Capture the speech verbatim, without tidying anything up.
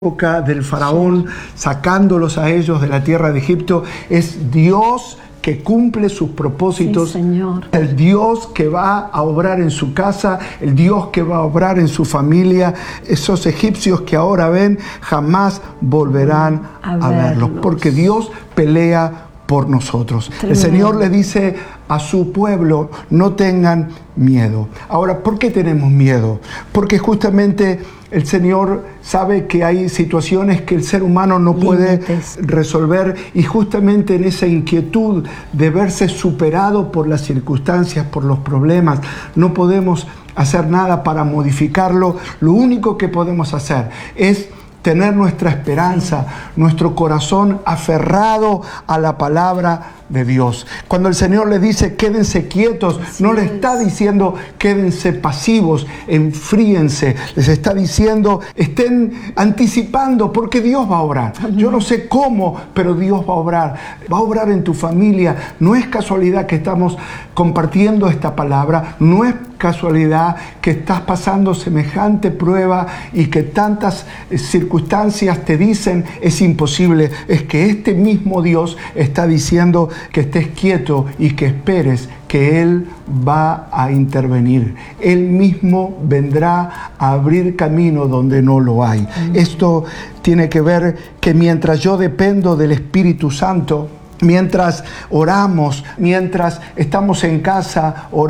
época del faraón, sacándolos a ellos de la tierra de Egipto. Es Dios que cumple sus propósitos, sí, Señor. El Dios que va a obrar en su casa, el Dios que va a obrar en su familia. Esos egipcios que ahora ven, jamás volverán a, a verlos, porque Dios pelea por nosotros. Tremendo. El Señor le dice a su pueblo, no tengan miedo. Ahora, ¿por qué tenemos miedo? Porque justamente el Señor sabe que hay situaciones que el ser humano no puede Límites. resolver, y justamente en esa inquietud de verse superado por las circunstancias, por los problemas, no podemos hacer nada para modificarlo. Lo único que podemos hacer es tener nuestra esperanza, nuestro corazón aferrado a la palabra de Dios. Cuando el Señor le dice quédense quietos, Así no le está diciendo quédense pasivos, enfríense. Les está diciendo estén anticipando, porque Dios va a obrar. Amén. Yo no sé cómo, pero Dios va a obrar. Va a obrar en tu familia. No es casualidad que estamos compartiendo esta palabra. No es casualidad que estás pasando semejante prueba y que tantas circunstancias te dicen es imposible. Es que este mismo Dios está diciendo que estés quieto y que esperes que Él va a intervenir. Él mismo vendrá a abrir camino donde no lo hay. Mm. Esto tiene que ver que mientras yo dependo del Espíritu Santo, mientras oramos, mientras estamos en casa orando,